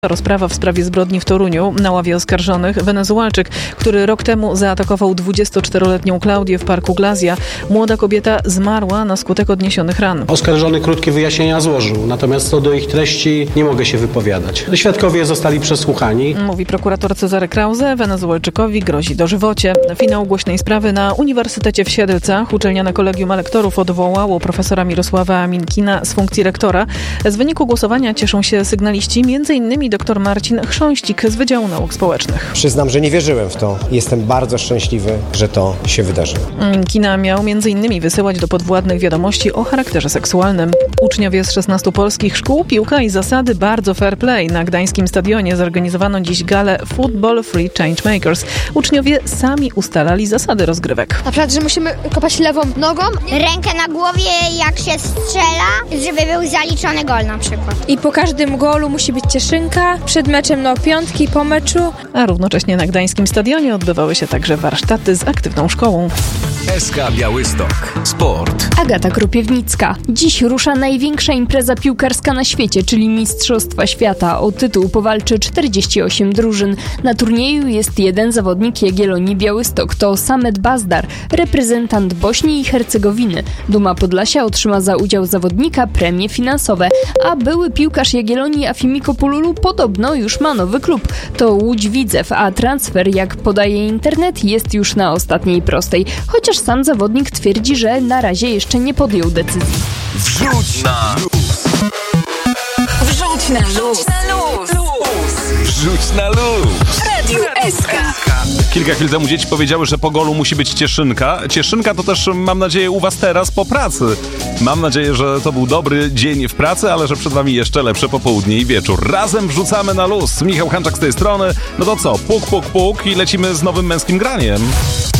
Rozprawa w sprawie zbrodni w Toruniu. Na ławie oskarżonych Wenezuelczyk, który rok temu zaatakował 24-letnią Klaudię w parku Glazja. Młoda kobieta zmarła na skutek odniesionych ran. Oskarżony krótkie wyjaśnienia złożył, natomiast co do ich treści nie mogę się wypowiadać. Świadkowie zostali przesłuchani. Mówi prokurator Cezary Krause. Wenezuelczykowi grozi dożywocie. Finał głośnej sprawy na Uniwersytecie w Siedlcach. Uczelniane Kolegium Elektorów odwołało profesora Mirosława Minkina z funkcji rektora. Z wyniku głosowania cieszą się sygnaliści, m.in. dr Marcin Chrząścik z Wydziału Nauk Społecznych. Przyznam, że nie wierzyłem w to. Jestem bardzo szczęśliwy, że to się wydarzyło. Minkina miał m.in. wysyłać do podwładnych wiadomości o charakterze seksualnym. Uczniowie z 16 polskich szkół, piłka i zasady bardzo fair play. Na gdańskim stadionie zorganizowano dziś galę Football Free Changemakers. Uczniowie sami ustalali zasady rozgrywek. Na przykład, że musimy kopać lewą nogą, rękę na głowie, jak się strzela, żeby był zaliczony gol na przykład. I po każdym golu musi być cieszynka, przed meczem piątki, po meczu. A równocześnie na gdańskim stadionie odbywały się także warsztaty z aktywną szkołą. SK Białystok. Sport. Agata Kropiewnicka. Dziś rusza największa impreza piłkarska na świecie, czyli Mistrzostwa Świata. O tytuł powalczy 48 drużyn. Na turnieju jest jeden zawodnik Jagiellonii Białystok. To Samet Bazdar, reprezentant Bośni i Hercegowiny. Duma Podlasia otrzyma za udział zawodnika premie finansowe, a były piłkarz Jagiellonii Afimiko Pululu podobno już ma nowy klub. To Łódź Widzew, a transfer, jak podaje internet, jest już na ostatniej prostej. Chociaż sam zawodnik twierdzi, że na razie jeszcze nie podjął decyzji. Wrzuć na luz. Wrzuć na luz. Wrzuć na luz. Radio SK. Kilka chwil temu dzieci powiedziały, że po golu musi być cieszynka. Cieszynka to też, mam nadzieję, u was teraz po pracy. Mam nadzieję, że to był dobry dzień w pracy, ale że przed wami jeszcze lepsze popołudnie i wieczór. Razem wrzucamy na luz. Michał Hanczak z tej strony. No to co? Puk, puk, puk i lecimy z nowym męskim graniem.